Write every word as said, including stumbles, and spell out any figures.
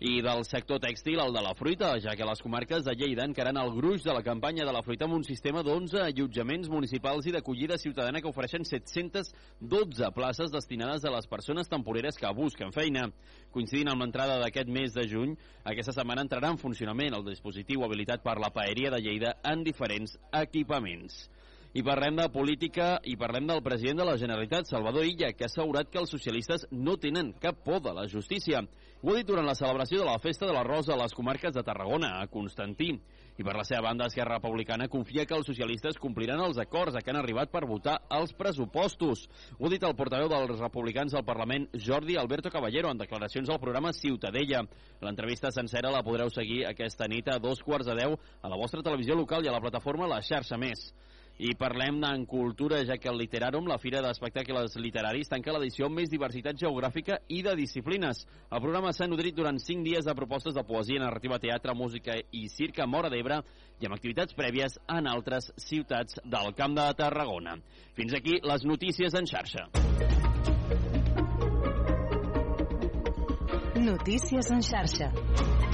I del sector tèxtil al de la fruita, ja que les comarques de Lleida encaran el gruix de la campanya de la fruita amb un sistema d'onze allotjaments municipals i d'acollida ciutadana que ofereixen set-centes dotze places destinades a les persones temporeres que busquen feina. Coincidint amb l'entrada d'aquest mes de juny, aquesta setmana entrarà en funcionament el dispositiu habilitat per la Paeria de Lleida en diferents equipaments. I parlem de política i parlem del president de la Generalitat, Salvador Illa, que ha assegurat que els socialistes no tenen cap por de la justícia. Ho ha dit durant la celebració de la Festa de la Rosa a les comarques de Tarragona, a Constantí. I per la seva banda, Esquerra Republicana confia que els socialistes compliran els acords a què han arribat per votar els pressupostos. Ho ha dit el portaveu dels republicans al Parlament, Jordi Alberto Caballero, en declaracions al programa Ciutadella. L'entrevista sencera la podreu seguir aquesta nit a dos quarts de deu a la vostra televisió local i a la plataforma La Xarxa Més. I parlem en cultura, ja que el Literarum, la fira d'espectacles literaris, tanca l'edició amb més diversitat geogràfica i de disciplines. El programa s'ha nodrit durant cinc dies de propostes de poesia, narrativa, teatre, música i circ a Móra d'Ebre i amb activitats prèvies en altres ciutats del Camp de Tarragona. Fins aquí les notícies en xarxa. Notícies en xarxa.